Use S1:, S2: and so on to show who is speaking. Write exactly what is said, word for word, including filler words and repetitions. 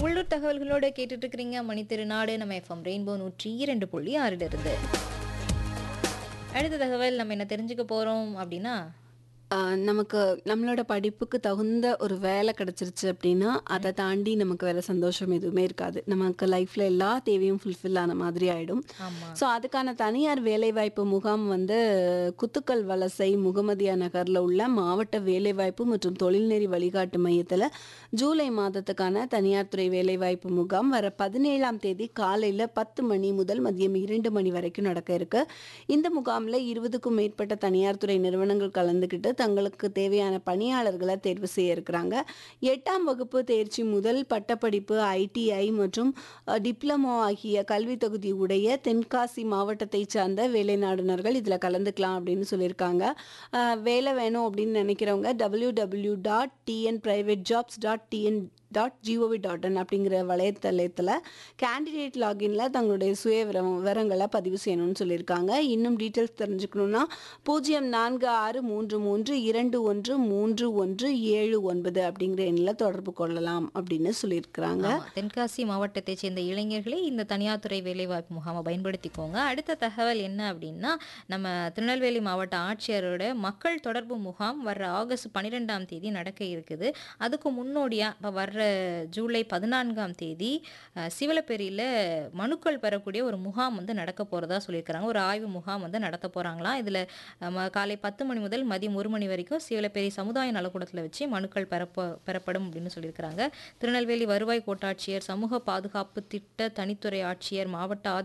S1: உள்ளூர் தகவல்களோட கேட்டுட்டு இருக்கிறீங்க மணித்திருநாடு நம்ம எஃப்எம் ரெயின்போ நூற்றி இரண்டு புள்ளி ஆறுல இருந்து. அடுத்த தகவல் நம்ம என்ன தெரிஞ்சுக்க போறோம் அப்படின்னா,
S2: ஆ, நமக்கு நம்மளோட படிப்புக்கு தகுந்த ஒரு வேலை கிடைச்சிருச்சு அப்படின்னா, அதை தாண்டி நமக்கு வேற சந்தோஷம் எதுவுமே இருக்காது. நமக்கு லைஃப்ல எல்லா தேவையும் ஃபுல்ஃபில் ஆன மாதிரி ஆயிடும்.
S1: ஆமா.
S2: ஸோ அதுக்கான தனியார் வேலைவாய்ப்பு முகாம் வந்து குத்துக்கல் வலசை முகமதியா நகர்ல உள்ள மாவட்ட வேலைவாய்ப்பு மற்றும் தொழில்நெறி வழிகாட்டு மையத்தில் ஜூலை மாதத்துக்கான தனியார் துறை வேலைவாய்ப்பு முகாம் வர பதினேழாம் தேதி காலையில் பத்து மணி முதல் மதியம் இரண்டு மணி வரைக்கும் நடக்க இருக்கு. இந்த முகாமில் இருபதுக்கும் மேற்பட்ட தனியார் துறை நிறுவனங்கள் கலந்துக்கிட்டு தங்களுக்கு தேவையான பணியாளர்களை தேர்வு செய்ய இருக்கிறாங்க. எட்டாம் வகுப்பு தேர்ச்சி முதல் பட்டப்படிப்பு, ஐடிஐ மற்றும் அஹ், டிப்ளமோ ஆகிய கல்வி தகுதி உடைய தென்காசி மாவட்டத்தை சார்ந்த வேலை நாடுனர்கள் இதில் கலந்துக்கலாம் அப்படின்னு சொல்லியிருக்காங்க. அஹ், வேலை வேணும் அப்படின்னு நினைக்கிறவங்க W W dot TN private jobs dot TN dot gov dot in அப்படிங்கிற வலைத்தளத்தில் கேண்டிடேட் லாகின்ல தங்களுடைய சுய விவரம் விவரங்களை பதிவு செய்யணும்னு சொல்லியிருக்காங்க. இன்னும் டீட்டெயில்ஸ் தெரிஞ்சுக்கணுன்னா பூஜ்ஜியம் நான்கு ஆறு மூன்று மூன்று இரண்டு ஒன்று மூன்று ஒன்று ஏழு ஒன்பது அப்படிங்கிற எண்ணில் தொடர்பு கொள்ளலாம் அப்படின்னு சொல்லியிருக்கிறாங்க.
S1: ஆமா, தென்காசி மாவட்டத்தை சேர்ந்த இளைஞர்களே இந்த தனியார் துறை வேலைவாய்ப்பு முகாமை பயன்படுத்திக்கோங்க. அடுத்த தகவல் என்ன அப்படின்னா, நம்ம திருநெல்வேலி மாவட்ட ஆட்சியரோட மக்கள் தொடர்பு முகாம் வர்ற ஆகஸ்ட் பன்னிரெண்டாம் தேதி நடக்க இருக்குது. அதுக்கு முன்னோடியா இப்போ வர்ற ஜூலை பதினான்காம் தேதி அஹ், சிவலப்பேரியில் மனுக்கள் பெறக்கூடிய ஒரு முகாம் வந்து நடக்க போகிறதா சொல்லியிருக்கிறாங்க. ஒரு ஆய்வு முகாம் வந்து நடத்த போகிறாங்களாம். இதில் காலை பத்து மணி முதல் மதியம் ஒரு மணி வரைக்கும் சிவலப்பேரி சமுதாய நலக்கூடத்தில் வச்சு மனுக்கள் பெறப்ப பெறப்படும் அப்படின்னு சொல்லியிருக்கிறாங்க. திருநெல்வேலி வருவாய் கோட்டாட்சியர், சமூக பாதுகாப்பு திட்ட தனித்துறை ஆட்சியர், மாவட்ட